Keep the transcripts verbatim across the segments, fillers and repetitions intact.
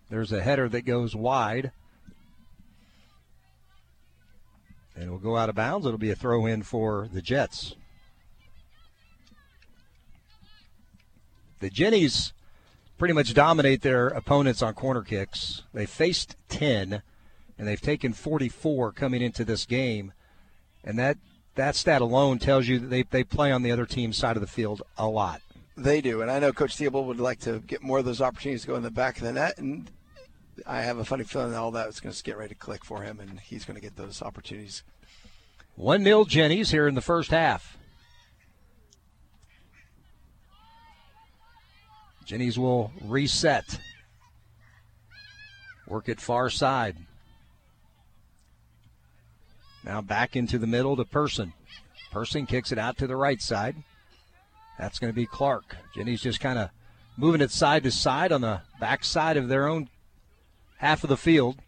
There's a header that goes wide. And it will go out of bounds. It'll be a throw in for the Jets. The Jennies pretty much dominate their opponents on corner kicks. They faced ten, and they've taken forty-four coming into this game. And that, that stat alone tells you that they, they play on the other team's side of the field a lot. They do, and I know Coach Theobald would like to get more of those opportunities to go in the back of the net, and I have a funny feeling that all that is going to get ready to click for him, and he's going to get those opportunities. one nil Jennies here in the first half. Jennies will reset. Work it far side. Now back into the middle to Person. Person kicks it out to the right side. That's going to be Clark. Jennies just kind of moving it side to side on the back side of their own half of the field.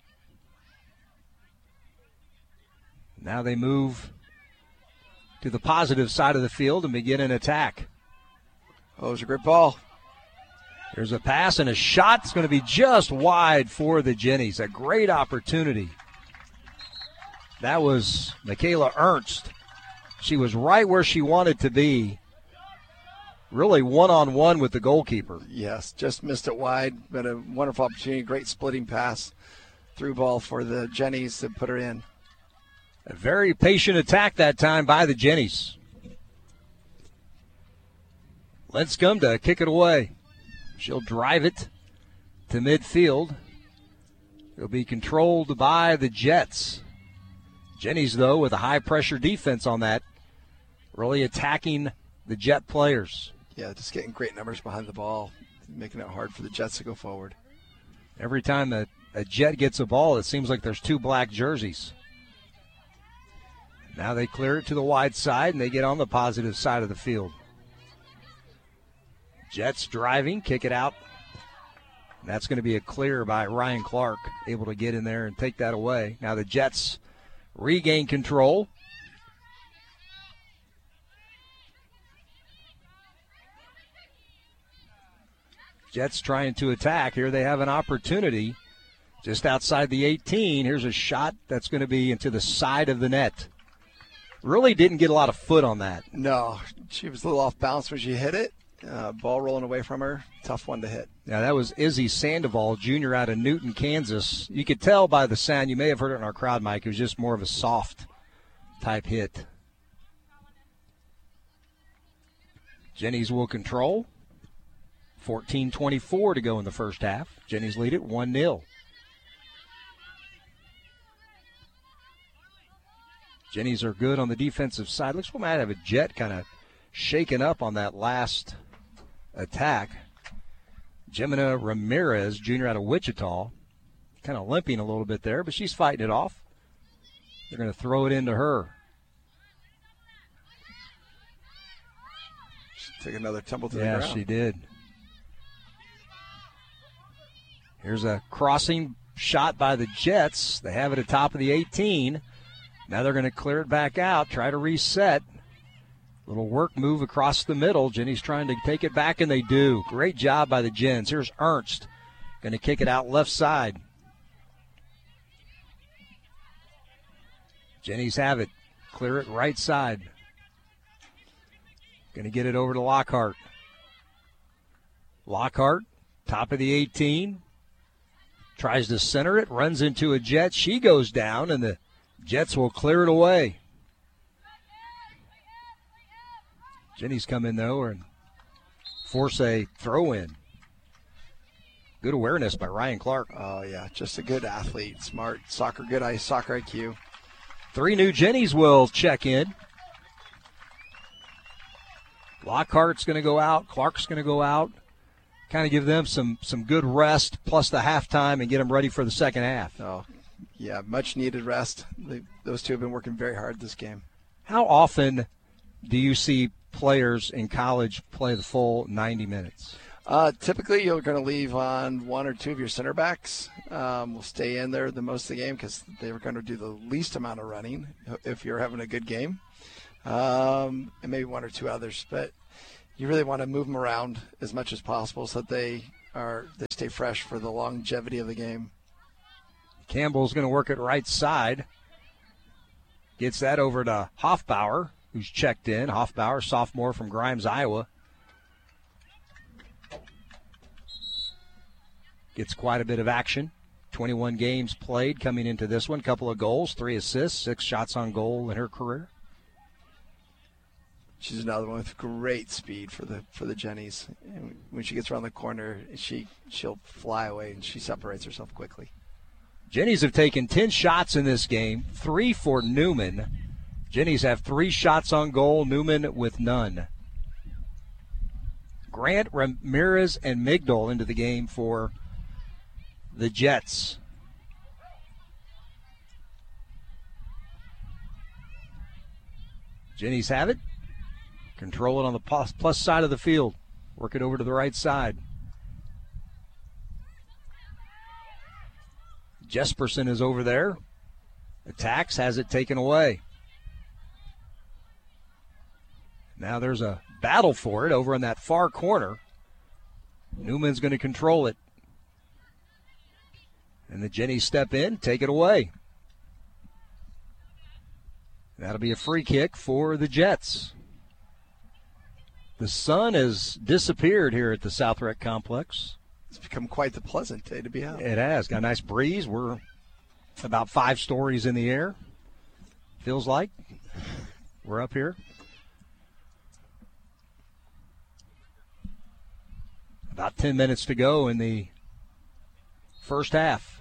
Now they move to the positive side of the field and begin an attack. Oh, it was a great ball. There's a pass and a shot. It's going to be just wide for the Jennies. A great opportunity. That was Michaela Ernst. She was right where she wanted to be. Really one-on-one with the goalkeeper. Yes, just missed it wide, but a wonderful opportunity. Great splitting pass. Through ball for the Jennies to put her in. A very patient attack that time by the Jennies. Linscomb to kick it away. She'll drive it to midfield. It'll be controlled by the Jets. Jennies, though, with a high-pressure defense on that, really attacking the Jet players. Yeah, just getting great numbers behind the ball, making it hard for the Jets to go forward. Every time a, a Jet gets a ball, it seems like there's two black jerseys. Now they clear it to the wide side, and they get on the positive side of the field. Jets driving, kick it out. That's going to be a clear by Ryan Clark, able to get in there and take that away. Now the Jets regain control. Jets trying to attack. Here they have an opportunity just outside the eighteen. Here's a shot that's going to be into the side of the net. Really didn't get a lot of foot on that. No, she was a little off balance when she hit it. Uh, ball rolling away from her. Tough one to hit. Yeah, that was Izzy Sandoval, Junior out of Newton, Kansas. You could tell by the sound. You may have heard it in our crowd, Mike. It was just more of a soft type hit. Jennies will control. fourteen twenty-four to go in the first half. Jennies lead it one nil. Jennies are good on the defensive side. Looks like we might have a Jet kind of shaken up on that last attack. Jimena Ramirez, Junior out of Wichita, kind of limping a little bit there, but she's fighting it off. They're going to throw it into her. She took another tumble to yeah, the ground. Yeah, she did. Here's a crossing shot by the Jets. They have it at top of the eighteen. Now they're going to clear it back out, try to reset. Little work move across the middle. Jennies trying to take it back, and they do. Great job by the Gens. Here's Ernst. Going to kick it out left side. Jennies have it. Clear it right side. Going to get it over to Lockhart. Lockhart, top of the eighteen. Tries to center it, runs into a Jet. She goes down, and the Jets will clear it away. Jennies come in, though, and force a throw-in. Good awareness by Ryan Clark. Oh, yeah, just a good athlete. Smart, soccer, good eye, soccer I Q. Three new Jennies will check in. Lockhart's going to go out. Clark's going to go out. Kind of give them some, some good rest plus the halftime and get them ready for the second half. Oh, yeah, much-needed rest. They, those two have been working very hard this game. How often do you see players in college play the full ninety minutes? Uh, typically, you're going to leave on one or two of your center backs. Um, will stay in there the most of the game because they were going to do the least amount of running if you're having a good game, um, and maybe one or two others. But you really want to move them around as much as possible so that they are they stay fresh for the longevity of the game. Campbell's going to work it right side. Gets that over to Hoffbauer, who's checked in. Hoffbauer, sophomore from Grimes, Iowa. Gets quite a bit of action. twenty-one games played coming into this one. Couple of goals, three assists, six shots on goal in her career. She's another one with great speed for the for the Jennies. And when she gets around the corner, she she'll fly away and she separates herself quickly. Jennies have taken ten shots in this game, three for Newman. Jennies have three shots on goal, Newman with none. Grant, Ramirez, and Migdal into the game for the Jets. Jennies have it. Control it on the plus, plus side of the field. Work it over to the right side. Jesperson is over there. Attacks, has it taken away. Now there's a battle for it over in that far corner. Newman's going to control it. And the Jennies step in, take it away. That'll be a free kick for the Jets. The sun has disappeared here at the South Rec Complex. It's become quite the pleasant day to be out. It has. Got a nice breeze. We're about five stories in the air. Feels like we're up here. About ten minutes to go in the first half.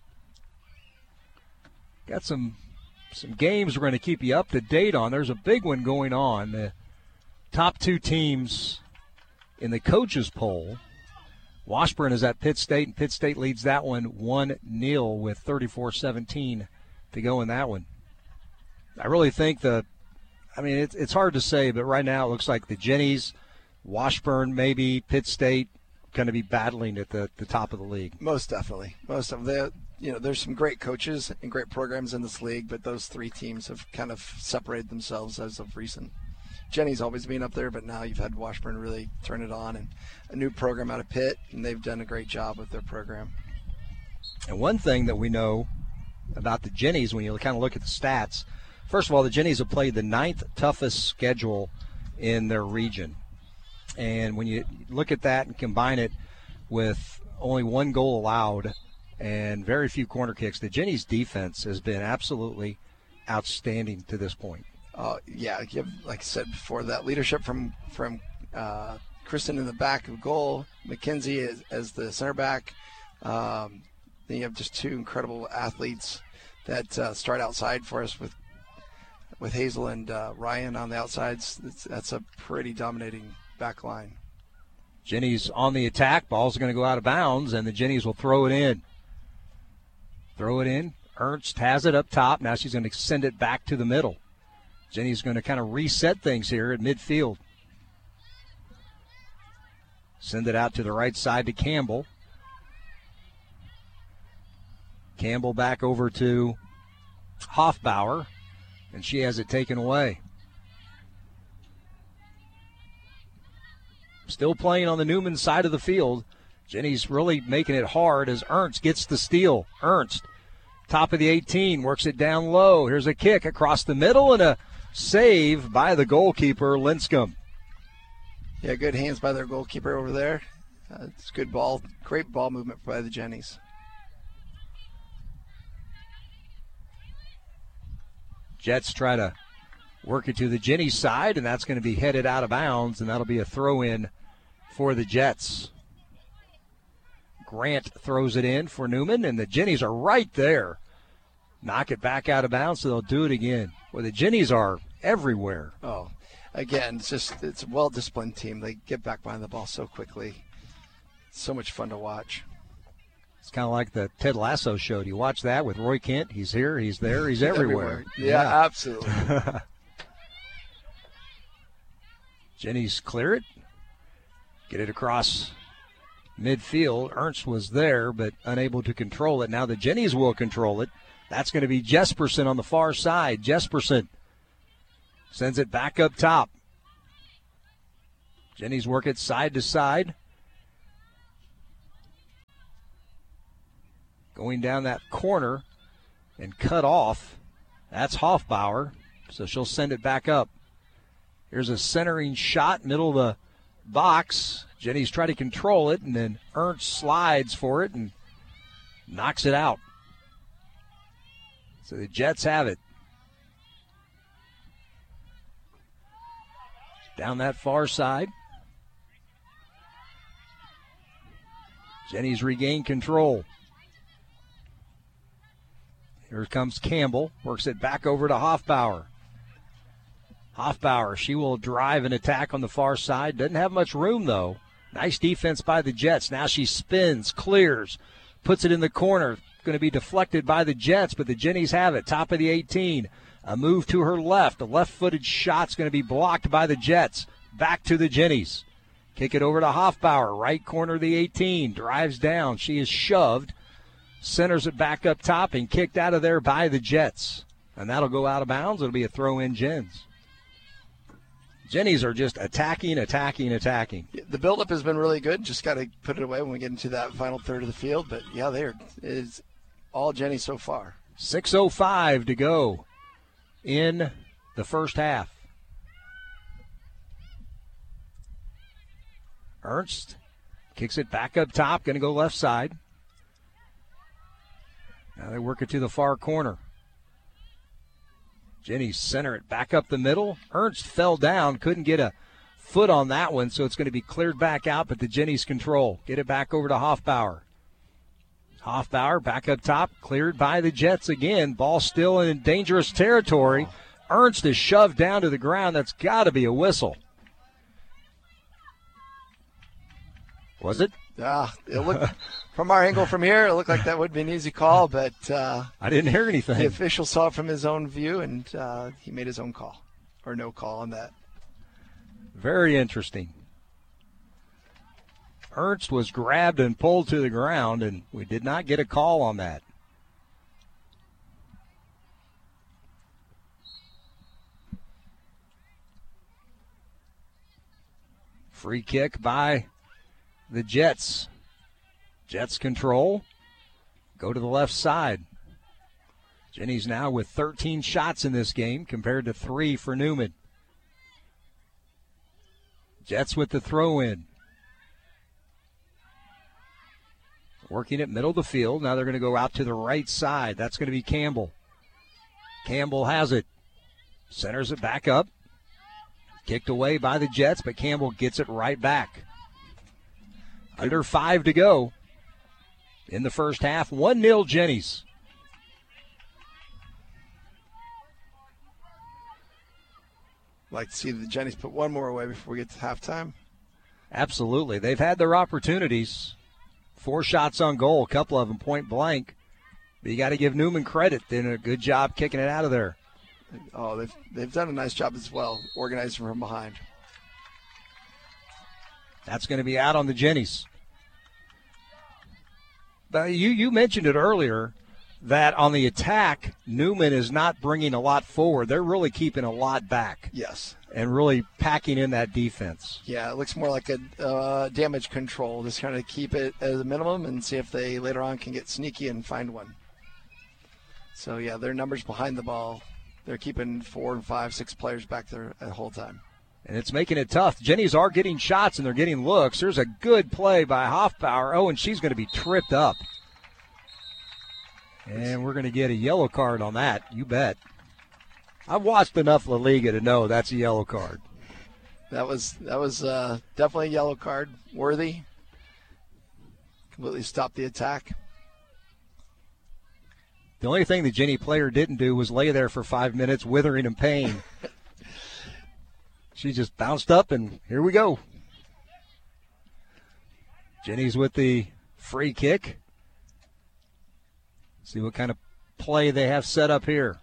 Got some some games we're going to keep you up to date on. There's a big one going on. The top two teams in the coaches poll. Washburn is at Pitt State, and Pitt State leads that one one nil with thirty-four seventeen to go in that one. I really think the, I mean, it's, it's hard to say, but right now it looks like the Jennies, Washburn, maybe Pitt State, going to be battling at the, the top of the league. Most definitely. Most of the, you know, there's some great coaches and great programs in this league, but those three teams have kind of separated themselves as of recent. Jenny's always been up there, but now you've had Washburn really turn it on, and a new program out of Pitt, and they've done a great job with their program. And one thing that we know about the Jennies, when you kind of look at the stats, first of all, the Jennies have played the ninth toughest schedule in their region. And when you look at that and combine it with only one goal allowed and very few corner kicks, the Jennies' defense has been absolutely outstanding to this point. Uh, yeah, you have, like I said before, that leadership from from uh, Kristen in the back of goal, McKenzie as, as the center back. Um, then you have just two incredible athletes that uh, start outside for us with with Hazel and uh, Ryan on the outsides. That's, that's a pretty dominating back line. Jennies on the attack. Ball's going to go out of bounds, and the Jennies will throw it in. Throw it in. Ernst has it up top. Now she's going to send it back to the middle. Jenny's going to kind of reset things here at midfield. Send it out to the right side to Campbell. Campbell back over to Hoffbauer, and she has it taken away. Still playing on the Newman side of the field. Jenny's really making it hard as Ernst gets the steal. Ernst, top of the eighteen, works it down low. Here's a kick across the middle and a save by the goalkeeper, Linscomb. Yeah, good hands by their goalkeeper over there. Uh, it's good ball, great ball movement by the Jennies. Jets try to work it to the Jennies side, and that's going to be headed out of bounds, and that'll be a throw-in for the Jets. Grant throws it in for Newman, and the Jennies are right there. Knock it back out of bounds, so they'll do it again. Well, the Jennies are everywhere. Oh, again, it's just it's a well-disciplined team. They get back behind the ball so quickly. It's so much fun to watch. It's kind of like the Ted Lasso show. Do you watch that with Roy Kent? He's here, he's there, he's everywhere. everywhere. Yeah, yeah, absolutely. Jennies clear it. Get it across midfield. Ernst was there, but unable to control it. Now the Jennies will control it. That's going to be Jesperson on the far side. Jesperson sends it back up top. Jennies work it side to side. going down that corner and cut off. That's Hoffbauer, so she'll send it back up. Here's a centering shot, middle of the box. Jenny's trying to control it, and then Ernst slides for it and knocks it out. So the Jets have it. Down that far side. Jenny's regained control. Here comes Campbell. Works it back over to Hoffbauer. Hoffbauer, she will drive an attack on the far side. Doesn't have much room, though. Nice defense by the Jets. Now she spins, clears, puts it in the corner. Going to be deflected by the Jets, but the Jennies have it. Top of the eighteen. A move to her left. A left-footed shot's going to be blocked by the Jets. Back to the Jennies. Kick it over to Hoffbauer. Right corner of the eighteen. Drives down. She is shoved. Centers it back up top and kicked out of there by the Jets. And that'll go out of bounds. It'll be a throw-in Gens. Jennies are just attacking, attacking, attacking. The buildup has been really good. Just got to put it away when we get into that final third of the field. But, yeah, there is all Jenny so far. six oh five to go in the first half. Ernst kicks it back up top, going to go left side. Now they work it to the far corner. Jenny center it back up the middle. Ernst fell down, couldn't get a foot on that one, so it's going to be cleared back out, but the Jennies control. Get it back over to Hoffbauer. Hoffbauer back up top, cleared by the Jets again. Ball still in dangerous territory. Ernst is shoved down to the ground. That's got to be a whistle. Was it? Yeah, it looked, from our angle from here, it looked like that would be an easy call, but uh, I didn't hear anything. The official saw it from his own view, and uh, he made his own call, or no call on that. Very interesting. Ernst was grabbed and pulled to the ground, and we did not get a call on that. Free kick by the Jets. Jets control. Go to the left side. Jenny's now with thirteen shots in this game compared to three for Newman. Jets with the throw in. Working it middle of the field. Now they're going to go out to the right side. That's going to be Campbell. Campbell has it. Centers it back up. Kicked away by the Jets, but Campbell gets it right back. Under five to go in the first half. one nil Jennies. Like to see the Jennies put one more away before we get to halftime. Absolutely. They've had their opportunities. Four shots on goal, a couple of them point blank. But you got to give Newman credit. They did a good job kicking it out of there. Oh, they've, they've done a nice job as well, organizing from behind. That's going to be out on the Jennies. But you, you mentioned it earlier that on the attack, Newman is not bringing a lot forward. They're really keeping a lot back. Yes. And really packing in that defense. Yeah, it looks more like a uh, damage control. Just kind of keep it at a minimum and see if they later on can get sneaky and find one. So, yeah, their numbers behind the ball, they're keeping four and five, six players back there the whole time. And it's making it tough. Jennies are getting shots and they're getting looks. There's a good play by Hoffbauer. Oh, and she's going to be tripped up. And we're going to get a yellow card on that. You bet. I've watched enough La Liga to know that's a yellow card. That was that was uh, definitely a yellow card. Worthy. Completely stopped the attack. The only thing the Jenny player didn't do was lay there for five minutes withering in pain. She just bounced up, and here we go. Jenny's with the free kick. See what kind of play they have set up here.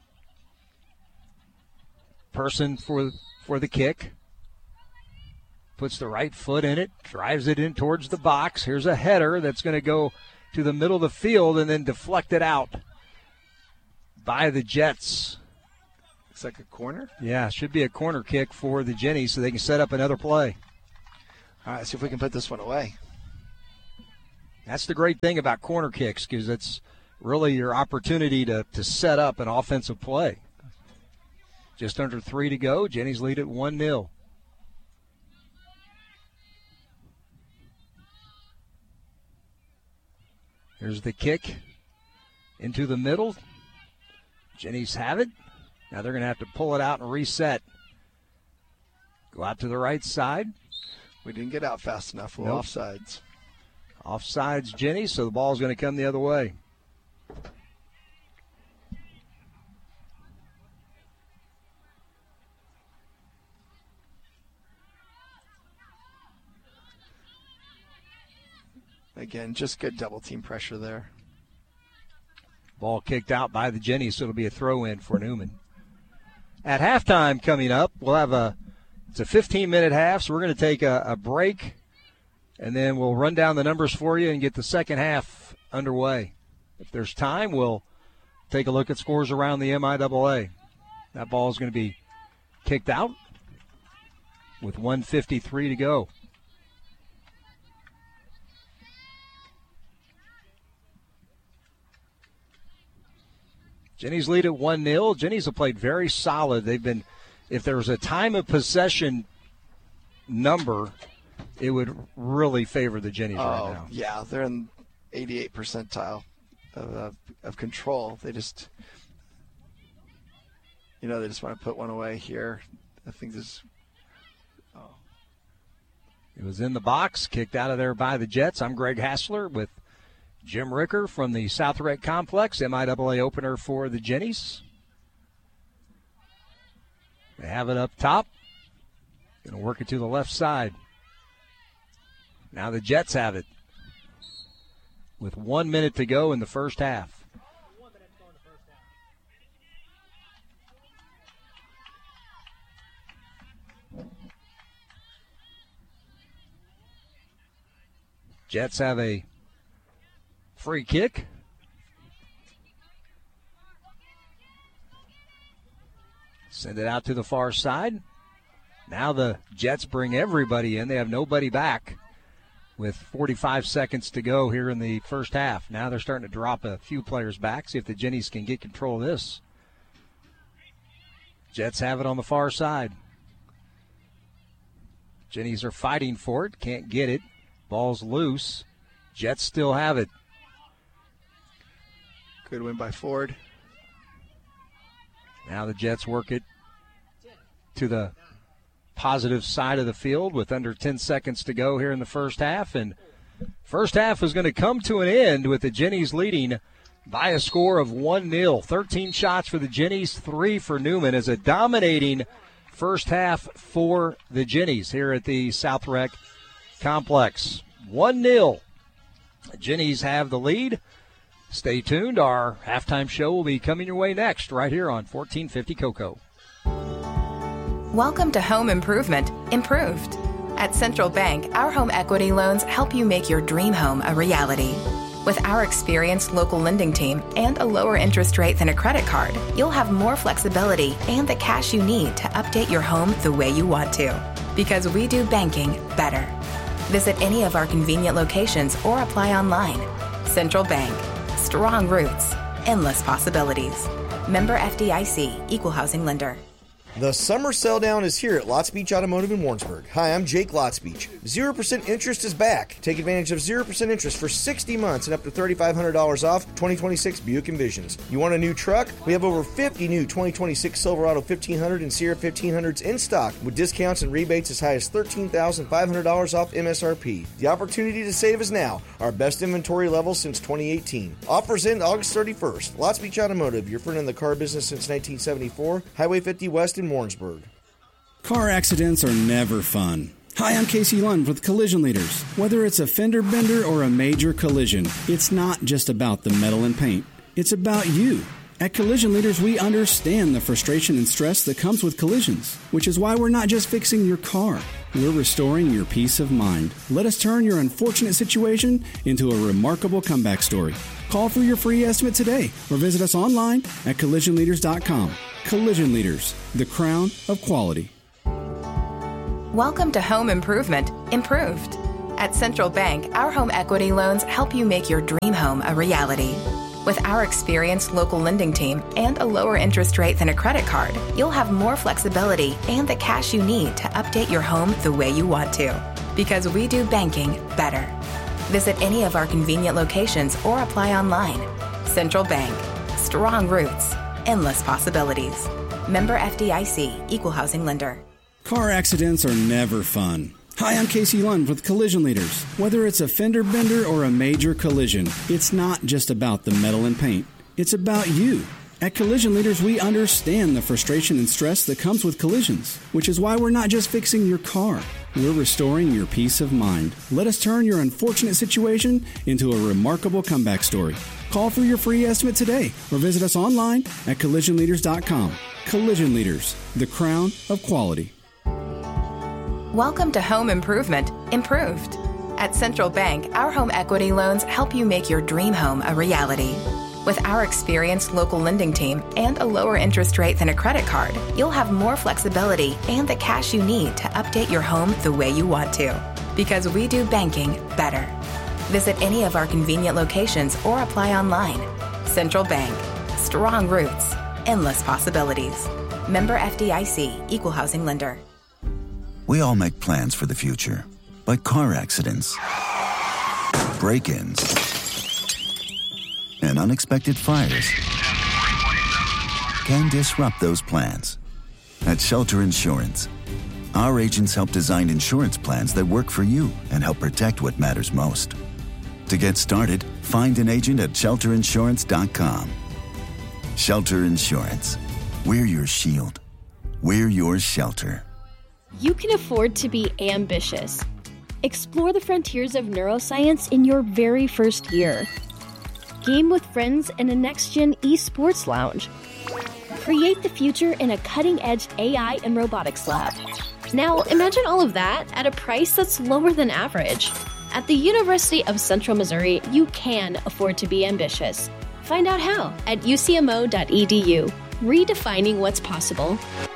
Person for for the kick. Puts the right foot in it, drives it in towards the box. Here's a header that's going to go to the middle of the field and then deflected out by the Jets. Looks like a corner? Yeah, should be a corner kick for the Jennies so they can set up another play. All right, see if we can put this one away. That's the great thing about corner kicks because it's really your opportunity to, to set up an offensive play. Just under three to go. Jennies lead at one nil. Here's the kick into the middle. Jennies have it. Now they're going to have to pull it out and reset. Go out to the right side. We didn't get out fast enough. We're nope. offsides. Offsides, Jennies, so the ball's going to come the other way. Again, just good double team pressure there. Ball kicked out by the Jennies, so it'll be a throw-in for Newman. At halftime coming up, we'll have a it's a fifteen-minute half, so we're going to take a, a break, and then we'll run down the numbers for you and get the second half underway. If there's time, we'll take a look at scores around the M I A A. That ball is going to be kicked out with one fifty-three to go. Jennies lead at one nil. Jennies have played very solid. They've been, if there was a time of possession number, it would really favor the Jennies oh, right now. Yeah, they're in eighty-eight percentile of, of, of control. They just, you know, they just want to put one away here. I think this. Oh. It was in the box, kicked out of there by the Jets. I'm Greg Hassler with Jim Ricker from the South Rec Complex, M I A A opener for the Jennies. They have it up top. Going to work it to the left side. Now the Jets have it with one minute to go in the first half. Jets have a free kick. Send it out to the far side. Now the Jets bring everybody in. They have nobody back with forty-five seconds to go here in the first half. Now they're starting to drop a few players back. See if the Jennies can get control of this. Jets have it on the far side. Jennies are fighting for it. Can't get it. Ball's loose. Jets still have it. Good win by Ford. Now the Jets work it to the positive side of the field with under ten seconds to go here in the first half. And first half is going to come to an end with the Jennies leading by a score of one nil. thirteen shots for the Jennies, three for Newman, as a dominating first half for the Jennies here at the South Rec Complex. one nil. The Jennies have the lead. Stay tuned. Our halftime show will be coming your way next right here on fourteen fifty Cocoa. Welcome to Home Improvement Improved. At Central Bank, our home equity loans help you make your dream home a reality. With our experienced local lending team and a lower interest rate than a credit card, you'll have more flexibility and the cash you need to update your home the way you want to. Because we do banking better. Visit any of our convenient locations or apply online. Central Bank. Strong roots. Endless possibilities. Member F D I C. Equal Housing Lender. The summer sell down is here at Lots Beach Automotive in Warrensburg. Hi, I'm Jake Lots Beach. zero percent interest is back. Take advantage of zero percent interest for sixty months and up to three thousand five hundred dollars off twenty twenty-six Buick Envisions. You want a new truck? We have over fifty new twenty twenty-six Silverado fifteen hundred and Sierra fifteen hundreds in stock with discounts and rebates as high as thirteen thousand five hundred dollars off M S R P. The opportunity to save is now. Our best inventory level since twenty eighteen. Offers end August thirty-first. Lots Beach Automotive, your friend in the car business since nineteen seventy-four. Highway fifty West in Warrensburg. Car accidents are never fun. Hi, I'm Casey Lund with Collision Leaders. Whether it's a fender bender or a major collision, it's not just about the metal and paint. It's about you. At Collision Leaders, we understand the frustration and stress that comes with collisions, which is why we're not just fixing your car. We're restoring your peace of mind. Let us turn your unfortunate situation into a remarkable comeback story. Call for your free estimate today or visit us online at collision leaders dot com. Collision Leaders, the crown of quality. Welcome to Home Improvement Improved. At Central Bank, our home equity loans help you make your dream home a reality. With our experienced local lending team and a lower interest rate than a credit card, you'll have more flexibility and the cash you need to update your home the way you want to. Because we do banking better. Visit any of our convenient locations or apply online. Central Bank. Strong roots. Endless possibilities. Member F D I C. Equal Housing Lender. Car accidents are never fun. Hi, I'm Casey Lund with Collision Leaders. Whether it's a fender bender or a major collision, it's not just about the metal and paint. It's about you. At Collision Leaders, we understand the frustration and stress that comes with collisions, which is why we're not just fixing your car. We're restoring your peace of mind. Let us turn your unfortunate situation into a remarkable comeback story. Call for your free estimate today or visit us online at collision leaders dot com. Collision Leaders, the crown of quality. Welcome to Home Improvement Improved. At Central Bank, our home equity loans help you make your dream home a reality. With our experienced local lending team and a lower interest rate than a credit card, you'll have more flexibility and the cash you need to update your home the way you want to. Because we do banking better. Visit any of our convenient locations or apply online. Central Bank. Strong roots. Endless possibilities. Member F D I C. Equal Housing Lender. We all make plans for the future, but car accidents, break-ins, and unexpected fires can disrupt those plans. At Shelter Insurance, our agents help design insurance plans that work for you and help protect what matters most. To get started, find an agent at shelter insurance dot com. Shelter Insurance. We're your shield. We're your shelter. You can afford to be ambitious. Explore the frontiers of neuroscience in your very first year. Game with friends in a next-gen esports lounge. Create the future in a cutting-edge A I and robotics lab. Now, imagine all of that at a price that's lower than average. At the University of Central Missouri, you can afford to be ambitious. Find out how at u c m o dot e d u. Redefining what's possible.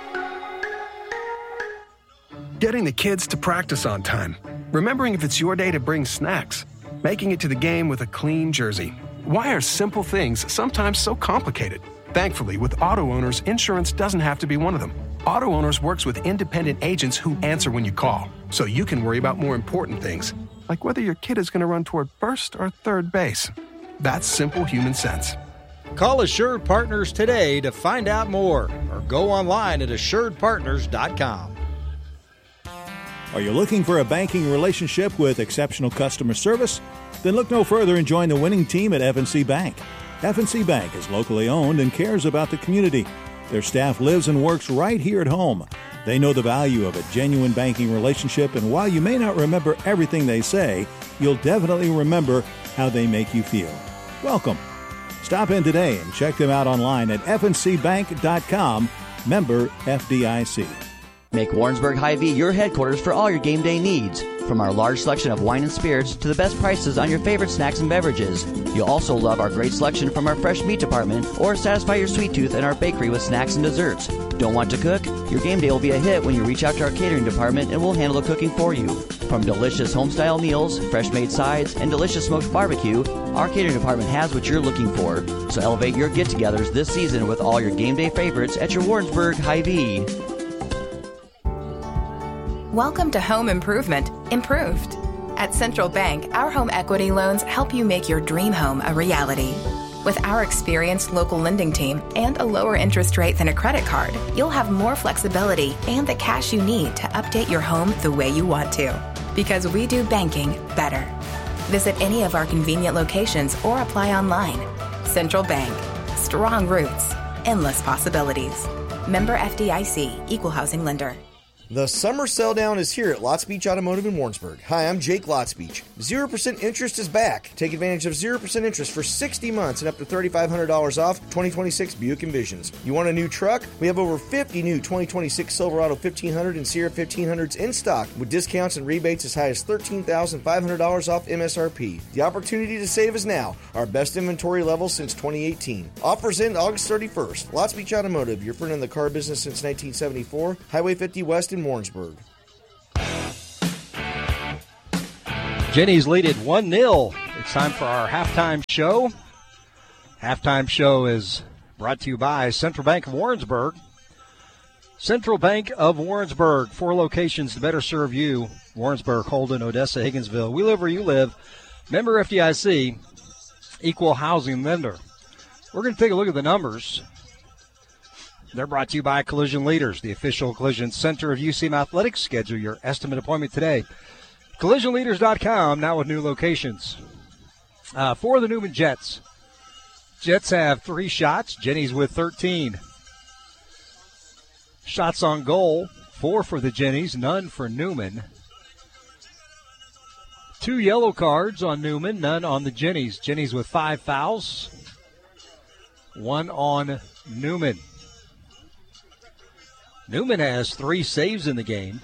Getting the kids to practice on time. Remembering if it's your day to bring snacks. Making it to the game with a clean jersey. Why are simple things sometimes so complicated? Thankfully, with Auto Owners, insurance doesn't have to be one of them. Auto Owners works with independent agents who answer when you call, so you can worry about more important things, like whether your kid is going to run toward first or third base. That's simple human sense. Call Assured Partners today to find out more, or go online at assured partners dot com. Are you looking for a banking relationship with exceptional customer service? Then look no further and join the winning team at F and C Bank. F and C Bank is locally owned and cares about the community. Their staff lives and works right here at home. They know the value of a genuine banking relationship, and while you may not remember everything they say, you'll definitely remember how they make you feel. Welcome. Stop in today and check them out online at f and c bank dot com, member F D I C. Make Warrensburg Hy-Vee your headquarters for all your game day needs. From our large selection of wine and spirits to the best prices on your favorite snacks and beverages. You'll also love our great selection from our fresh meat department, or satisfy your sweet tooth in our bakery with snacks and desserts. Don't want to cook? Your game day will be a hit when you reach out to our catering department and we'll handle the cooking for you. From delicious home-style meals, fresh-made sides, and delicious smoked barbecue, our catering department has what you're looking for. So elevate your get-togethers this season with all your game day favorites at your Warrensburg Hy-Vee. Welcome to Home Improvement Improved. At Central Bank, our home equity loans help you make your dream home a reality. With our experienced local lending team and a lower interest rate than a credit card, you'll have more flexibility and the cash you need to update your home the way you want to. Because we do banking better. Visit any of our convenient locations or apply online. Central Bank. Strong roots. Endless possibilities. Member F D I C. Equal Housing Lender. The summer sell down is here at Lots Beach Automotive in Warrensburg. Hi, I'm Jake Lots Beach. zero percent interest is back. Take advantage of zero percent interest for sixty months and up to three thousand five hundred dollars off twenty twenty-six Buick Envisions. You want a new truck? We have over fifty new twenty twenty-six Silverado fifteen hundred and Sierra fifteen hundreds in stock with discounts and rebates as high as thirteen thousand five hundred dollars off M S R P. The opportunity to save is now. Our best inventory level since twenty eighteen. Offers end August thirty-first. Lots Beach Automotive, your friend in the car business since nineteen seventy-four. Highway fifty West in Warrensburg. Jennies lead it one nil. It's time for our halftime show. Halftime show is brought to you by Central Bank of Warrensburg. Central Bank of Warrensburg, four locations to better serve you. Warrensburg, Holden, Odessa, Higginsville. We live where you live. Member F D I C, equal housing lender. We're going to take a look at the numbers. They're brought to you by Collision Leaders, the official collision center of U C M Athletics. Schedule your estimate appointment today. collision leaders dot com, now with new locations. Uh, for the Newman Jets, Jets have three shots. Jennies with thirteen. Shots on goal, four for the Jennies, none for Newman. Two yellow cards on Newman, none on the Jennies. Jennies with five fouls, one on Newman. Newman has three saves in the game.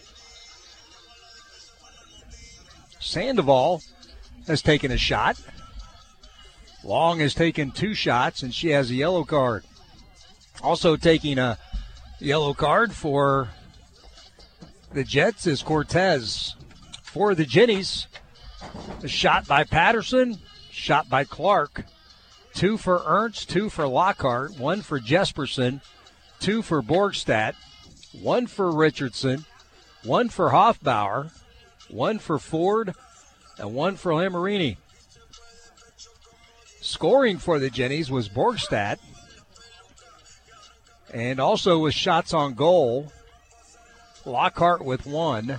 Sandoval has taken a shot. Long has taken two shots, and she has a yellow card. Also taking a yellow card for the Jets is Cortez. For the Jennies, a shot by Patterson, shot by Clark. Two for Ernst, two for Lockhart, one for Jesperson, two for Borgstadt, one for Richardson, one for Hoffbauer, one for Ford, and one for Lamarini. Scoring for the Jennies was Borgstadt. And also with shots on goal, Lockhart with one,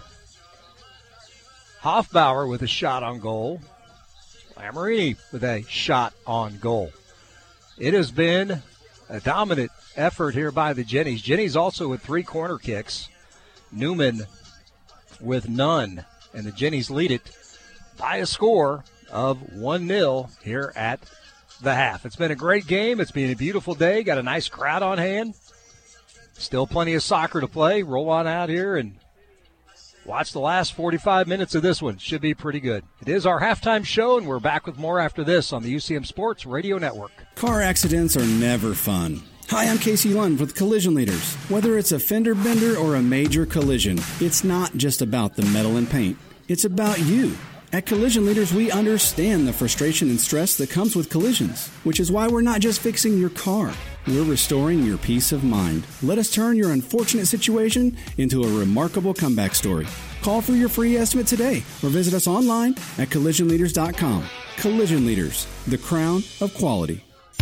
Hoffbauer with a shot on goal, Lamarini with a shot on goal. It has been a dominant effort here by the Jennies. Jennies also with three corner kicks, Newman with none, and the Jennies lead it by a score of one nil here at the half. It's been a great game. It's been a beautiful day. Got a nice crowd on hand. Still plenty of soccer to play. Roll on out here and watch the last forty-five minutes of this one. Should be pretty good. It is our halftime show, and we're back with more after this on the U C M Sports Radio Network. Car accidents are never fun. Hi, I'm Casey Lund with Collision Leaders. Whether it's a fender bender or a major collision, it's not just about the metal and paint. It's about you. At Collision Leaders, we understand the frustration and stress that comes with collisions, which is why we're not just fixing your car. We're restoring your peace of mind. Let us turn your unfortunate situation into a remarkable comeback story. Call for your free estimate today or visit us online at collision leaders dot com. Collision Leaders, the crown of quality.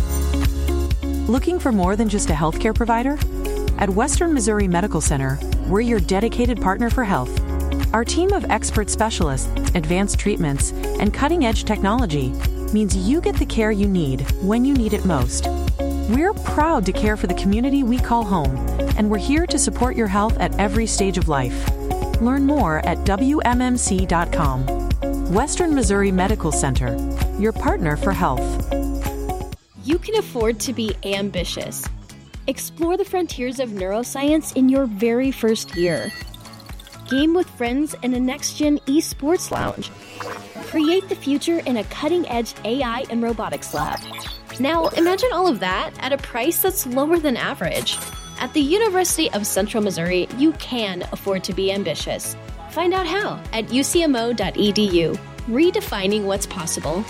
Looking for more than just a healthcare provider? At Western Missouri Medical Center, we're your dedicated partner for health. Our team of expert specialists, advanced treatments, and cutting-edge technology means you get the care you need when you need it most. We're proud to care for the community we call home, and we're here to support your health at every stage of life. Learn more at W M M C dot com. Western Missouri Medical Center, your partner for health. You can afford to be ambitious. Explore the frontiers of neuroscience in your very first year. Game with friends in a next-gen esports lounge. Create the future in a cutting-edge A I and robotics lab. Now, imagine all of that at a price that's lower than average. At the University of Central Missouri, you can afford to be ambitious. Find out how at U C M O dot E D U. Redefining what's possible.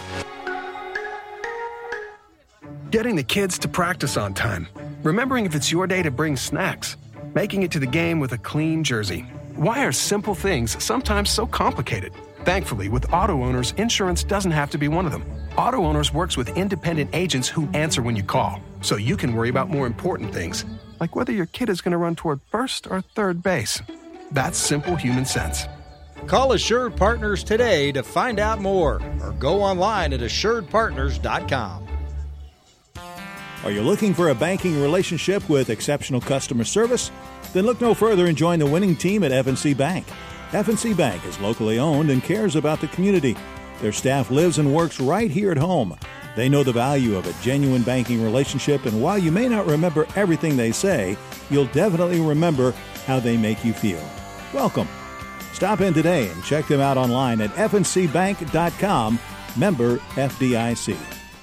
Getting the kids to practice on time. Remembering if it's your day to bring snacks. Making it to the game with a clean jersey. Why are simple things sometimes so complicated? Thankfully, with auto owners, insurance doesn't have to be one of them. Auto Owners works with independent agents who answer when you call, so you can worry about more important things, like whether your kid is going to run toward first or third base. That's simple human sense. Call Assured Partners today to find out more, or go online at assured partners dot com. Are you looking for a banking relationship with exceptional customer service? Then look no further and join the winning team at F and C Bank. F and C Bank is locally owned and cares about the community. Their staff lives and works right here at home. They know the value of a genuine banking relationship, and while you may not remember everything they say, you'll definitely remember how they make you feel. Welcome. Stop in today and check them out online at f n c bank dot com, member F D I C.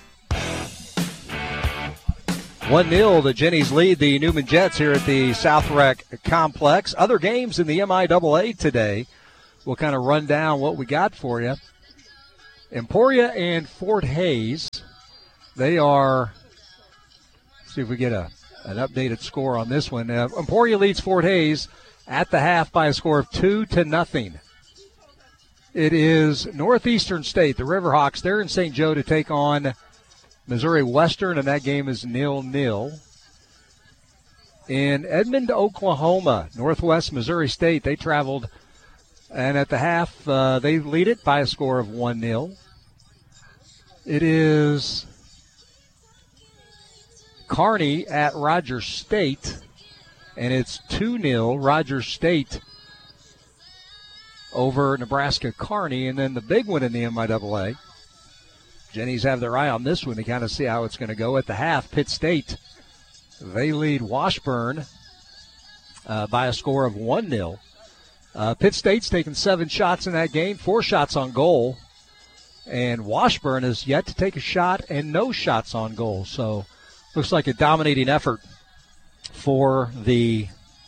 one nil, the Jennies lead the Newman Jets here at the South Rec Complex. Other games in the M I A A today. We'll kind of run down what we got for you. Emporia and Fort Hays They are, let's see if we get a an updated score on this one. Uh, Emporia leads Fort Hays at the half by a score of two to nothing. It is Northeastern State, the Riverhawks. They're in Saint Joe to take on Missouri Western, and that game is nil-nil. In Edmond, Oklahoma, Northwest Missouri State, they traveled, and at the half, uh, they lead it by a score of one nil. It is Kearney at Rogers State, and it's two nil Rogers State over Nebraska Kearney. And then the big one in the M I A A, Jennies have their eye on this one to kind of see how it's going to go. At the half, Pitt State, they lead Washburn uh, by a score of one nil. Uh, Pitt State's taken seven shots in that game, four shots on goal. And Washburn has yet to take a shot and no shots on goal. So looks like a dominating effort for the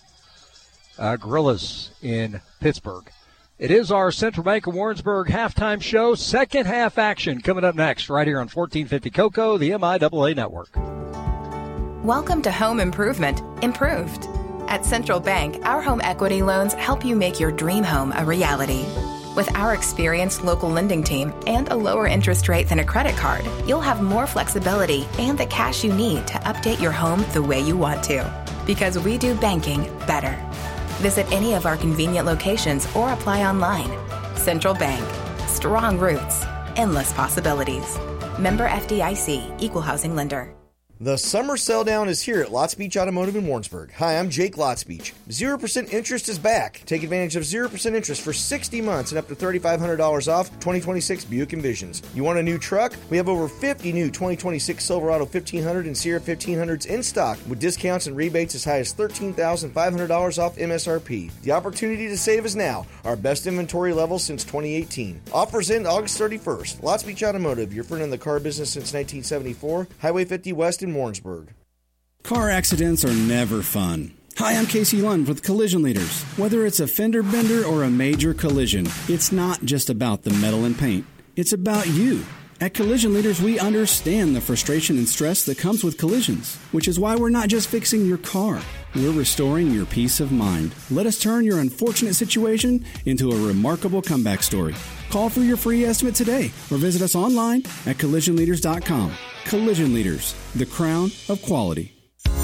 uh, Gorillas in Pittsburgh. It is our Central Bank of Warrensburg halftime show. Second half action coming up next right here on fourteen fifty Cocoa, the M I A A Network. Welcome to Home Improvement Improved. At Central Bank, our home equity loans help you make your dream home a reality. With our experienced local lending team and a lower interest rate than a credit card, you'll have more flexibility and the cash you need to update your home the way you want to. Because we do banking better. Visit any of our convenient locations or apply online. Central Bank. Strong roots. Endless possibilities. Member F D I C. Equal Housing Lender. The summer sell down is here at Lots Beach Automotive in Warrensburg. Hi, I'm Jake Lots Beach. zero percent interest is back. Take advantage of zero percent interest for sixty months and up to three thousand five hundred dollars off twenty twenty-six Buick Envisions. You want a new truck? We have over fifty new twenty twenty-six Silverado fifteen hundred and Sierra fifteen hundreds in stock with discounts and rebates as high as thirteen thousand five hundred dollars off M S R P. The opportunity to save is now. Our best inventory level since twenty eighteen. Offers end August thirty-first. Lots Beach Automotive, your friend in the car business since nineteen seventy-four. Highway fifty West in Warrensburg. Car accidents are never fun. Hi, I'm Casey Lund with Collision Leaders. Whether it's a fender bender or a major collision, it's not just about the metal and paint. It's about you. At Collision Leaders, we understand the frustration and stress that comes with collisions, which is why we're not just fixing your car. We're restoring your peace of mind. Let us turn your unfortunate situation into a remarkable comeback story. Call for your free estimate today or visit us online at collision leaders dot com. Collision Leaders, the crown of quality.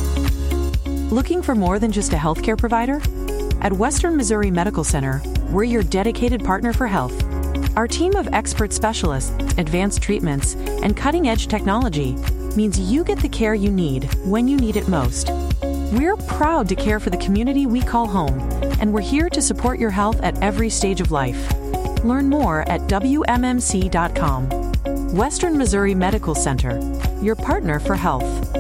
Looking for more than just a healthcare provider? At Western Missouri Medical Center, we're your dedicated partner for health. Our team of expert specialists, advanced treatments, and cutting-edge technology means you get the care you need when you need it most. We're proud to care for the community we call home, and we're here to support your health at every stage of life. Learn more at W M M C dot com. Western Missouri Medical Center, your partner for health.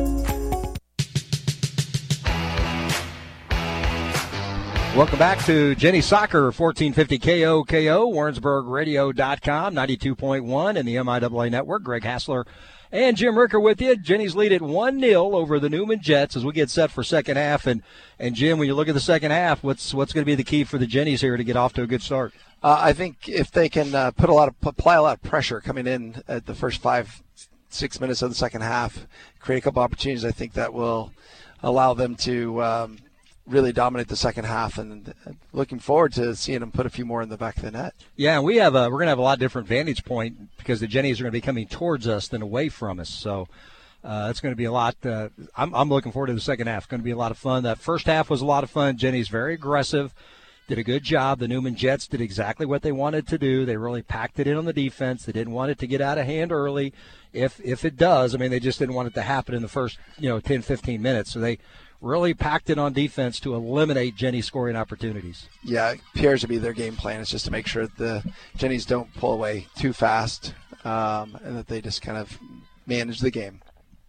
Welcome back to Jenny Soccer, fourteen fifty K O K O, Warrensburg Radio dot com, ninety-two point one, and the M I A A Network. Greg Hassler and Jim Ricker with you. Jenny's lead at one nil over the Newman Jets as we get set for second half. And, and Jim, when you look at the second half, what's what's going to be the key for the Jennies here to get off to a good start? Uh, I think if they can uh, put a lot of apply a lot of pressure coming in at the first five, six minutes of the second half, create a couple opportunities, I think that will allow them to um, really dominate the second half. And looking forward to seeing them put a few more in the back of the net. Yeah, we have a, we're going to have a lot different vantage point because the Jennies are going to be coming towards us than away from us. So uh, it's going to be a lot. Uh, I'm, I'm looking forward to the second half. It's going to be a lot of fun. That first half was a lot of fun. Jennies very aggressive. Did a good job. The Newman Jets did exactly what they wanted to do. They really packed it in on the defense. They didn't want it to get out of hand early. If if it does, I mean, they just didn't want it to happen in the first, you know, ten, fifteen minutes. So they really packed it on defense to eliminate Jenny scoring opportunities. Yeah, it appears to be their game plan. It's just to make sure that the Jennies don't pull away too fast um, and that they just kind of manage the game.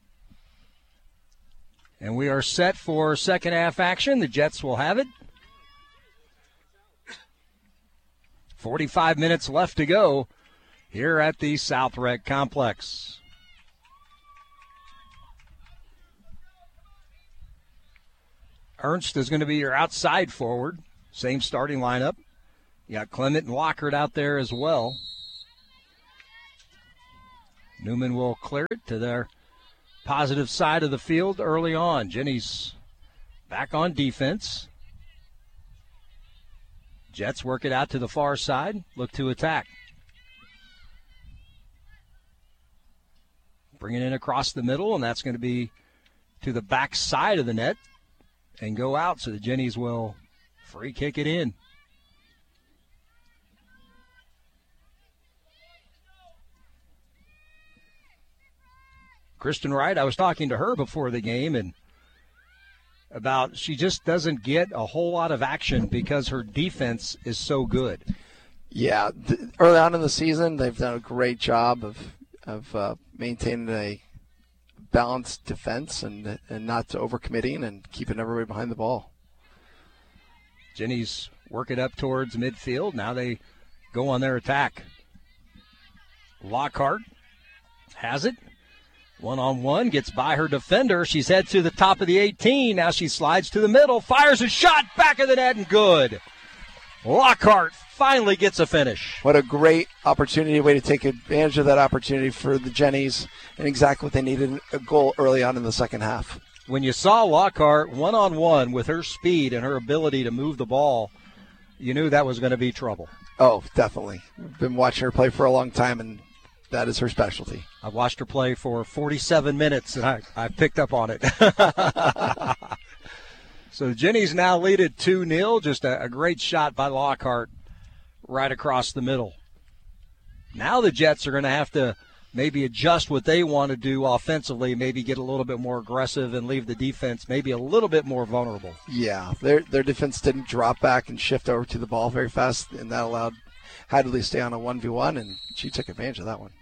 And we are set for second half action. The Jets will have it. forty-five minutes left to go here at the South Rec Complex. Ernst is going to be your outside forward. Same starting lineup. You got Clement and Lockhart out there as well. Newman will clear it to their positive side of the field early on. Jenny's back on defense. Jets work it out to the far side, look to attack. Bring it in across the middle, and that's going to be to the back side of the net and go out, so the Jennies will free kick it in. Kristen Wright, I was talking to her before the game and about she just doesn't get a whole lot of action because her defense is so good. Yeah, th- early on in the season, they've done a great job of of uh, maintaining a balanced defense and and not overcommitting and keeping everybody behind the ball. Jennies work it up towards midfield. Now they go on their attack. Lockhart has it. One-on-one, gets by her defender. She's head to the top of the eighteen. Now she slides to the middle, fires a shot, back of the net, and good. Lockhart finally gets a finish. What a great opportunity, way to take advantage of that opportunity for the Jennies, and exactly what they needed, a goal early on in the second half. When you saw Lockhart one-on-one with her speed and her ability to move the ball, you knew that was going to be trouble. Oh, definitely. Been watching her play for a long time, and that is her specialty. I've watched her play for forty-seven minutes, and I, I picked up on it. So the Jennies now lead it two nil. Just a, a great shot by Lockhart right across the middle. Now the Jets are going to have to maybe adjust what they want to do offensively, maybe get a little bit more aggressive and leave the defense maybe a little bit more vulnerable. Yeah, their their defense didn't drop back and shift over to the ball very fast, and that allowed Hadley to stay on a one v one, and she took advantage of that one.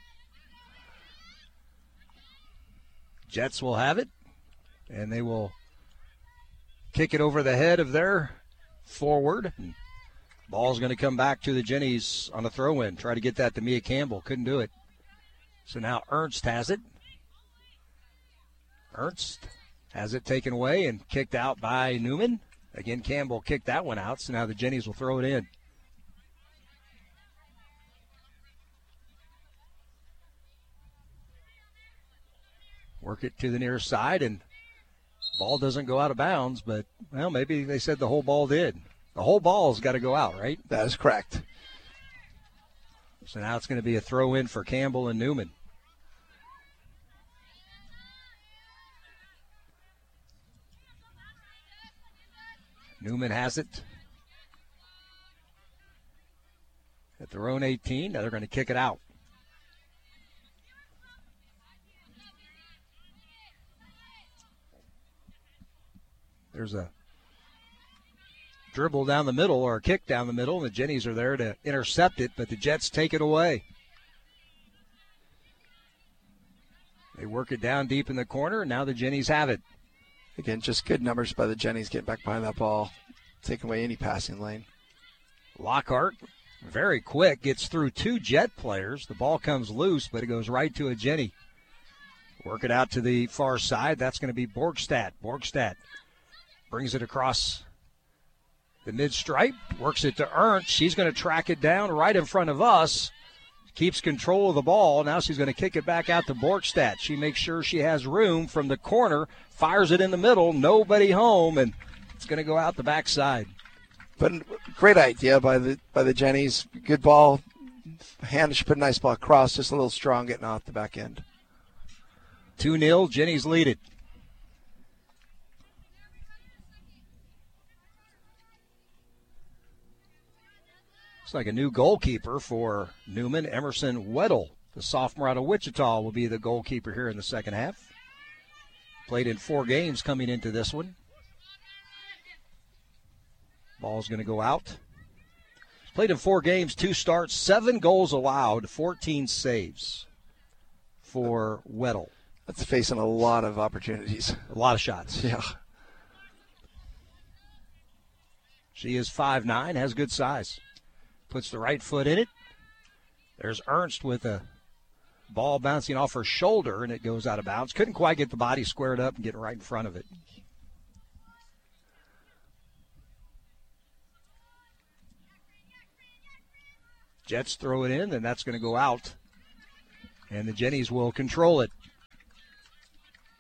Jets will have it, and they will kick it over the head of their forward. Ball's going to come back to the Jennies on a throw-in. Try to get that to Mia Campbell. Couldn't do it. So now Ernst has it. Ernst has it taken away and kicked out by Newman. Again, Campbell kicked that one out, so now the Jennies will throw it in. Work it to the near side, and ball doesn't go out of bounds, but, well, maybe they said the whole ball did. The whole ball's got to go out, right? That is correct. So now it's going to be a throw-in for Campbell and Newman. Newman has it at their own eighteen. Now they're going to kick it out. There's a dribble down the middle or a kick down the middle, and the Jennies are there to intercept it, but the Jets take it away. They work it down deep in the corner, and now the Jennies have it. Again, just good numbers by the Jennies getting back behind that ball, taking away any passing lane. Lockhart, very quick, gets through two Jet players. The ball comes loose, but it goes right to a Jenny. Work it out to the far side. That's going to be Borgstad. Borgstad brings it across the mid-stripe, works it to Ernst. She's going to track it down right in front of us. Keeps control of the ball. Now she's going to kick it back out to Borgstad. She makes sure she has room from the corner, fires it in the middle, nobody home, and it's going to go out the backside. But great idea by the by the Jennies. Good ball. Hand, she put a nice ball across, just a little strong getting off the back end. two nil, Jennies lead it. Looks like a new goalkeeper for Newman. Emerson Weddle, the sophomore out of Wichita, will be the goalkeeper here in the second half. Played in four games coming into this one. Ball's going to go out. Played in four games, two starts, seven goals allowed, fourteen saves for Weddle. That's facing a lot of opportunities. A lot of shots. Yeah. She is five nine, has good size. Puts the right foot in it. There's Ernst with a ball bouncing off her shoulder, and it goes out of bounds. Couldn't quite get the body squared up and get right in front of it. Jets throw it in, and that's going to go out. And the Jennies will control it.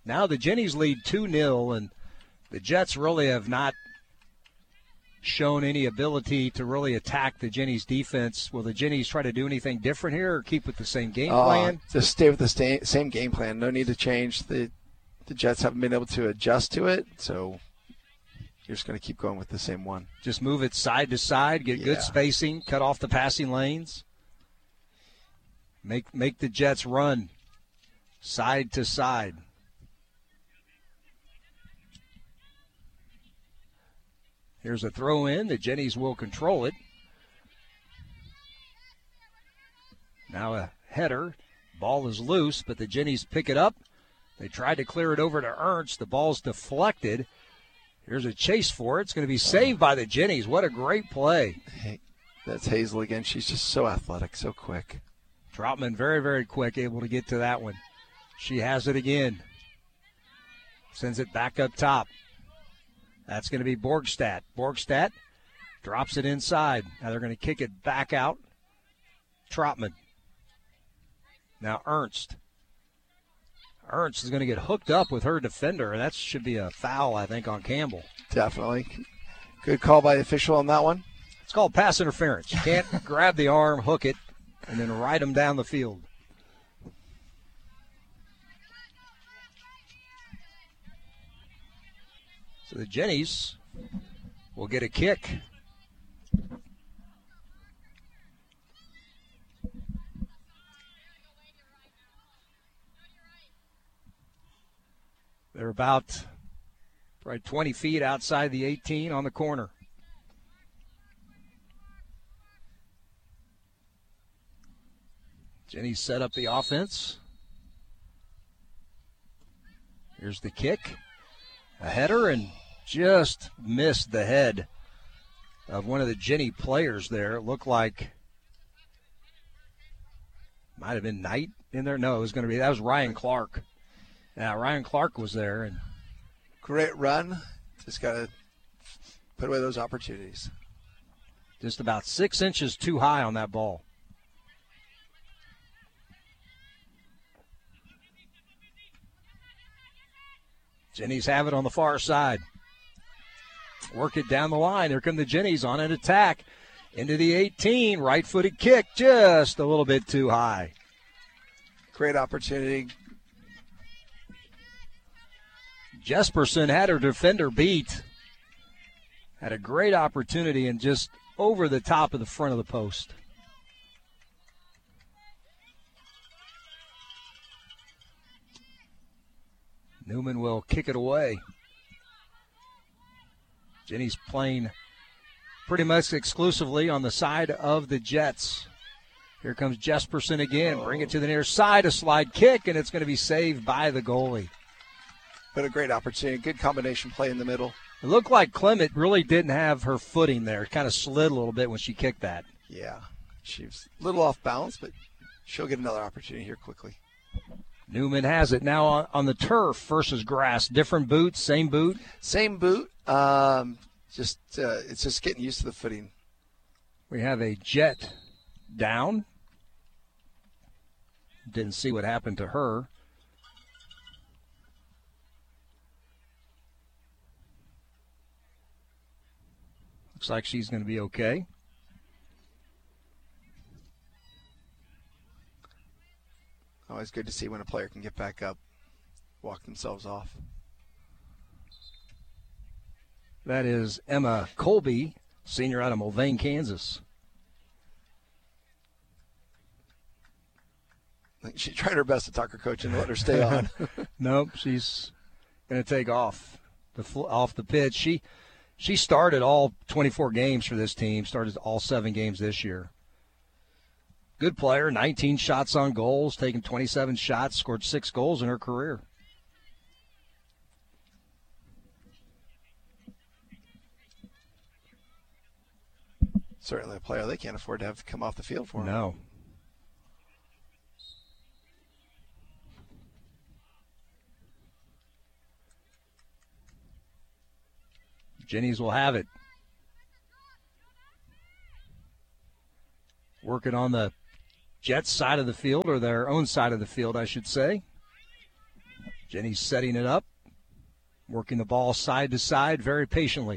Now the Jennies lead two nil, and the Jets really have not shown any ability to really attack the Jennies defense. Will the Jennies try to do anything different here or keep with the same game plan? Uh, just stay with the sta- same game plan. No need to change. The the Jets haven't been able to adjust to it, so you're just going to keep going with the same one. Just move it side to side, get Yeah. good spacing, cut off the passing lanes. Make make the Jets run side to side. Here's a throw in. The Jennies will control it. Now a header. Ball is loose, but the Jennies pick it up. They tried to clear it over to Ernst. The ball's deflected. Here's a chase for it. It's going to be saved by the Jennies. What a great play. Hey, that's Hazel again. She's just so athletic, so quick. Troutman very, very quick, able to get to that one. She has it again. Sends it back up top. That's going to be Borgstadt. Borgstadt drops it inside. Now they're going to kick it back out. Troutman. Now Ernst. Ernst is going to get hooked up with her defender, and that should be a foul, I think, on Campbell. Definitely. Good call by the official on that one. It's called pass interference. You can't grab the arm, hook it, and then ride them down the field. So the Jennies will get a kick. They're about probably twenty feet outside the eighteen on the corner. Jennies set up the offense. Here's the kick. A header, and just missed the head of one of the Jenny players there. It looked like might have been Knight in there. No, it was going to be, that was Ryan Clark. Yeah, Ryan Clark was there. And great run. Just got to put away those opportunities. Just about six inches too high on that ball. Jennies have it on the far side. Work it down the line. Here come the Jennies on an attack. Into the eighteen. Right-footed kick. Just a little bit too high. Great opportunity. Jesperson had her defender beat. Had a great opportunity and just over the top of the front of the post. Newman will kick it away. Jenny's playing pretty much exclusively on the side of the Jets. Here comes Jesperson again. Bring it to the near side, a slide kick, and it's going to be saved by the goalie. But a great opportunity. Good combination play in the middle. It looked like Clement really didn't have her footing there. It kind of slid a little bit when she kicked that. Yeah, she was a little off balance, but she'll get another opportunity here quickly. Newman has it now on, on the turf versus grass. Different boots, same boot? Same boot. Um, just uh, it's just getting used to the footing. We have a Jet down. Didn't see what happened to her. Looks like she's going to be okay. Always good to see when a player can get back up, walk themselves off. That is Emma Colby, senior out of Mulvane, Kansas. She tried her best to talk her coach and let her stay on. Nope, she's going to take off the off the pitch. She she started all twenty-four games for this team, started all seven games this year. Good player, nineteen shots on goals, taken twenty-seven shots, scored six goals in her career. Certainly a player they can't afford to have come off the field for. No. Jennies will have it. Working on the Jets side of the field, or their own side of the field, I should say. Jenny's setting it up, working the ball side to side very patiently.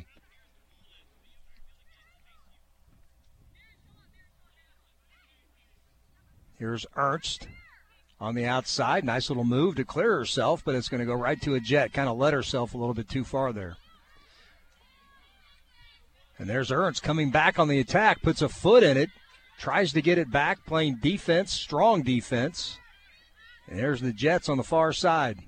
Here's Ernst on the outside. Nice little move to clear herself, but it's going to go right to a Jet. Kind of let herself a little bit too far there. And there's Ernst coming back on the attack, puts a foot in it, tries to get it back, playing defense, strong defense. And there's the Jets on the far side.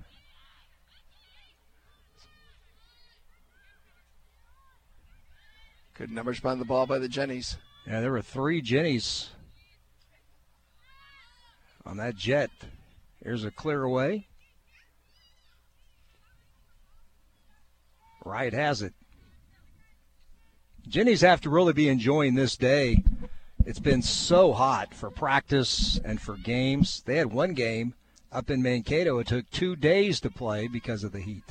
Good numbers behind the ball by the Jennies. Yeah, there were three Jennies on that Jet. Here's a clear away. Wright has it. Jennies have to really be enjoying this day. It's been so hot for practice and for games. They had one game up in Mankato. It took two days to play because of the heat.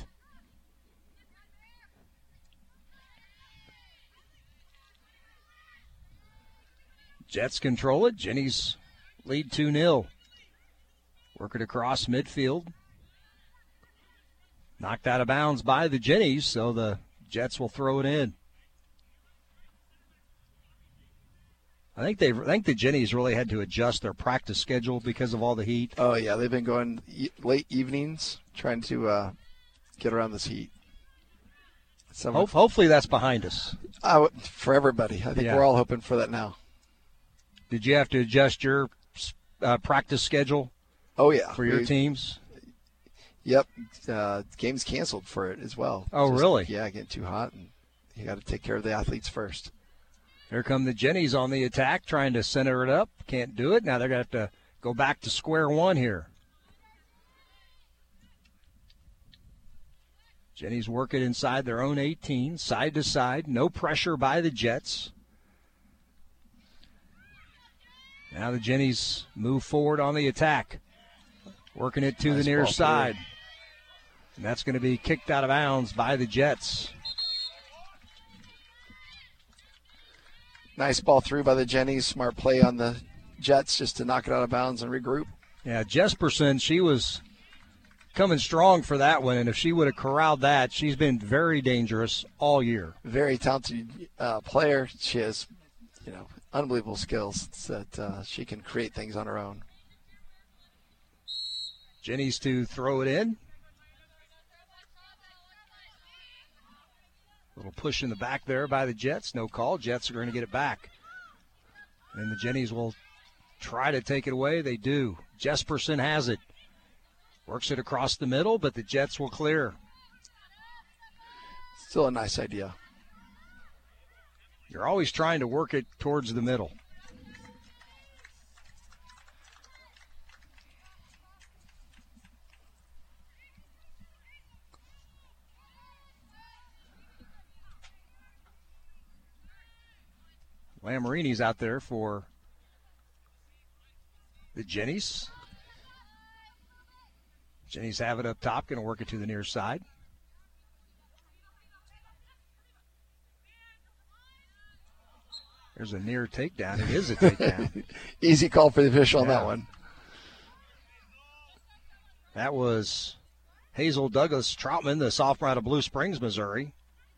Jets control it. Jennies lead two nil. Work it across midfield. Knocked out of bounds by the Jennies, so the Jets will throw it in. I think they I think the Jennies really had to adjust their practice schedule because of all the heat. Oh, yeah. They've been going e- late evenings trying to uh, get around this heat. Some, Ho- hopefully that's behind us. Uh, for everybody. I think yeah. we're all hoping for that now. Did you have to adjust your uh, practice schedule? Oh, yeah. For your we, teams? Yep. Uh, games canceled for it as well. Oh, Just, really? Yeah, getting too hot. And you got to take care of the athletes first. Here come the Jennies on the attack, trying to center it up. Can't do it. Now they're going to have to go back to square one here. Jennies work it inside their own eighteen, side to side. No pressure by the Jets. Now the Jennies move forward on the attack. Working it to nice the near side. Through. And that's going to be kicked out of bounds by the Jets. Nice ball through by the Jennies. Smart play on the Jets just to knock it out of bounds and regroup. Yeah, Jesperson, she was coming strong for that one, and if she would have corralled that, she's been very dangerous all year. Very talented uh, player. She has, you know, unbelievable skills that uh, she can create things on her own. Jennies to throw it in. Little push in the back there by the Jets. No call. Jets are going to get it back. And the Jennies will try to take it away. They do. Jesperson has it. Works it across the middle, but the Jets will clear. Still a nice idea. You're always trying to work it towards the middle. Lamborghini's out there for the Jennies. Jennies have it up top, going to work it to the near side. There's a near takedown. It is a takedown. Easy call for the official yeah. on that one. That was Hazel Douglas Troutman, the sophomore out of Blue Springs, Missouri.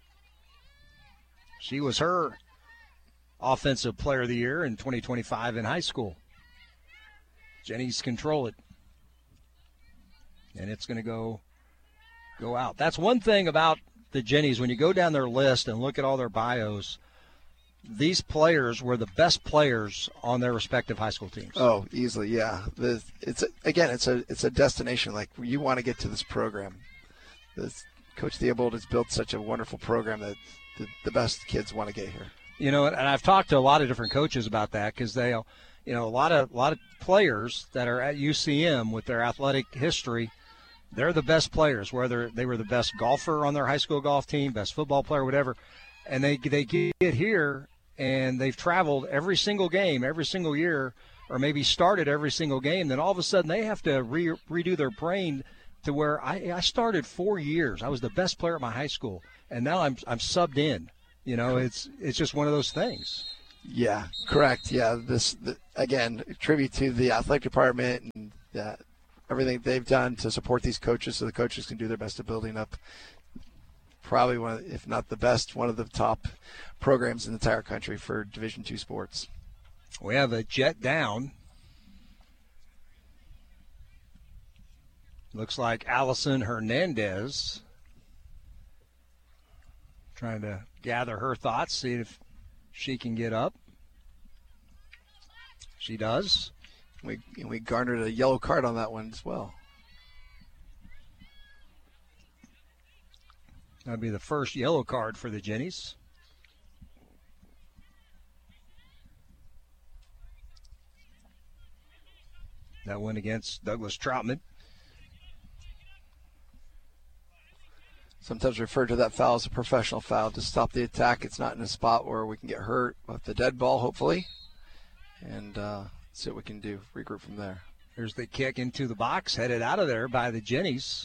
She was her Offensive Player of the Year in twenty twenty-five in high school. Jennies control it. And it's going to go go out. That's one thing about the Jennies. When you go down their list and look at all their bios, these players were the best players on their respective high school teams. Oh, easily, yeah. The, it's a, again, it's a it's a destination. Like, you want to get to this program. This, Coach Theobald has built such a wonderful program that the, the best kids want to get here. You know, and I've talked to a lot of different coaches about that because they, you know, a lot of a lot of players that are at U C M with their athletic history, they're the best players. Whether they were the best golfer on their high school golf team, best football player, whatever, and they they get here and they've traveled every single game, every single year, or maybe started every single game. Then all of a sudden they have to re- redo their brain to where I, I started four years. I was the best player at my high school, and now I'm I'm subbed in. You know, it's it's just one of those things. Yeah, correct. Yeah, this the, again, tribute to the athletic department and uh, everything they've done to support these coaches so the coaches can do their best at building up probably one, of, if not the best, one of the top programs in the entire country for Division two sports. We have a jet down. Looks like Allison Hernandez trying to gather her thoughts, see if she can get up. She does. We we garnered a yellow card on that one as well. That'd be the first yellow card for the Jennies. That one against Douglas Troutman. Sometimes refer to that foul as a professional foul to stop the attack. It's not in a spot where we can get hurt with the dead ball, hopefully. And uh, see what we can do. Regroup from there. Here's the kick into the box, headed out of there by the Jennies.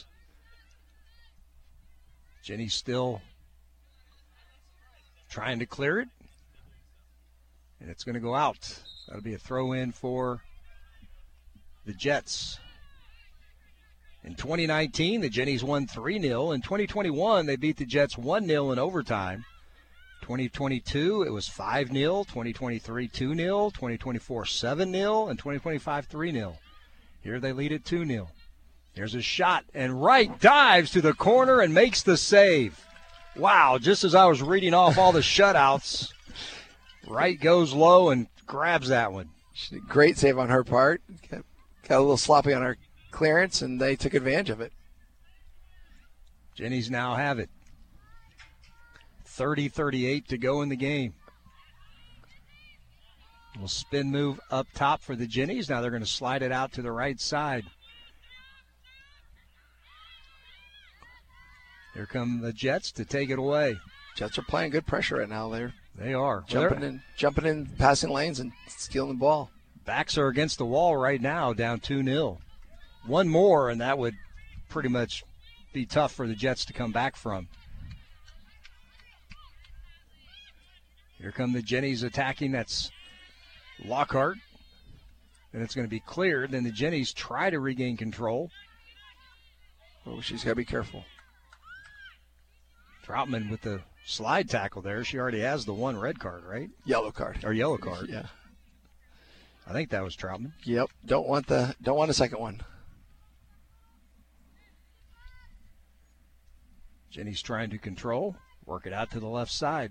Jenny's still trying to clear it. And it's going to go out. That'll be a throw in for the Jets. In twenty nineteen, the Jennies won three nil. In twenty twenty-one, they beat the Jets one nil in overtime. twenty twenty-two, it was five nil. twenty twenty-three, two nil. twenty twenty-four, seven nil. And twenty twenty-five, three nil. Here they lead it two nil. Here's a shot, and Wright dives to the corner and makes the save. Wow, just as I was reading off all the shutouts, Wright goes low and grabs that one. Great save on her part. Got, got a little sloppy on her clearance, and they took advantage of it. Jennies now have it. thirty thirty-eight to go in the game. Little spin move up top for the Jennies. Now they're going to slide it out to the right side. Here come the Jets to take it away. Jets are playing good pressure right now. They're they are jumping in, jumping in passing lanes and stealing the ball. Backs are against the wall right now, down two nil. One more, and that would pretty much be tough for the Jets to come back from. Here come the Jennies attacking. That's Lockhart. And it's going to be cleared. Then the Jennies try to regain control. Oh, she's got to be careful. Troutman with the slide tackle there. She already has the one red card, right? Yellow card. Or yellow card. Yeah. I think that was Troutman. Yep. Don't want the don't want a second one. Jenny's trying to control, work it out to the left side.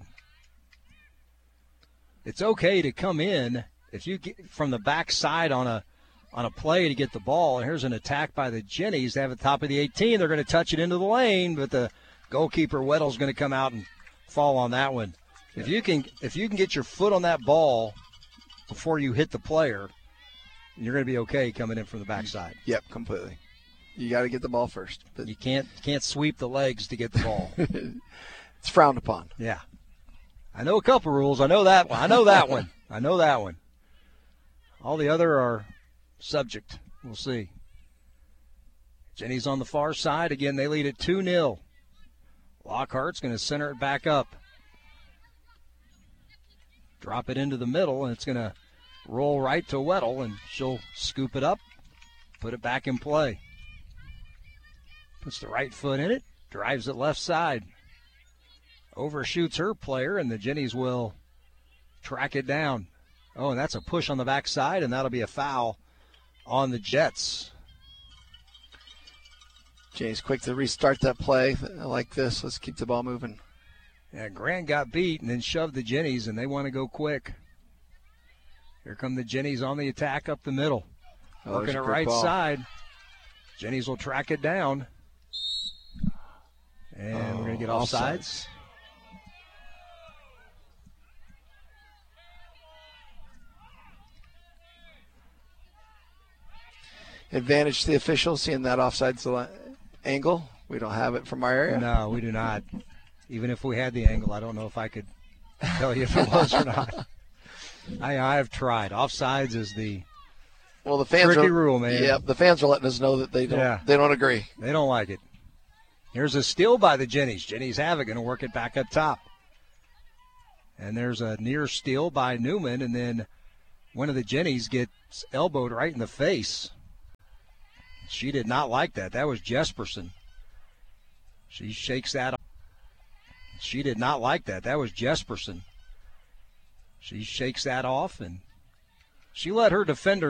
It's okay to come in if you get from the back side on a on a play to get the ball. And here's an attack by the Jennies. They have the top of the eighteen. They're going to touch it into the lane, but the goalkeeper Weddle's going to come out and fall on that one. Yeah. If you can, if you can get your foot on that ball before you hit the player, you're going to be okay coming in from the backside. Yep, completely. You got to get the ball first. But you can't can't sweep the legs to get the ball. It's frowned upon. Yeah, I know a couple rules. I know that one. I know that one. I know that one. All the other are subject. We'll see. Jenny's on the far side again. They lead at two nil. Lockhart's going to center it back up. Drop it into the middle, and it's going to roll right to Weddle, and she'll scoop it up, put it back in play. Puts the right foot in it, drives it left side. Overshoots her player, and the Jennies will track it down. Oh, and that's a push on the backside, and that'll be a foul on the Jets. Jenny's quick to restart that play like this. Let's keep the ball moving. Yeah, Grant got beat and then shoved the Jennies, and they want to go quick. Here come the Jennies on the attack up the middle. Oh, working it right ball. Side. Jennies will track it down. And oh, we're going to get offsides. offsides. Advantage to the officials seeing that offsides angle. We don't have it from our area. No, we do not. Even if we had the angle, I don't know if I could tell you if it was or not. I I have tried. Offsides is the well the fans tricky are, rule, man. Yeah, the fans are letting us know that they don't yeah. they don't agree. They don't like it. Here's a steal by the Jennies. Jennies have it, going to work it back up top. And there's a near steal by Newman, and then one of the Jennies gets elbowed right in the face. She did not like that. That was Jesperson. She shakes that off. She did not like that. That was Jesperson. She shakes that off, and she let her defender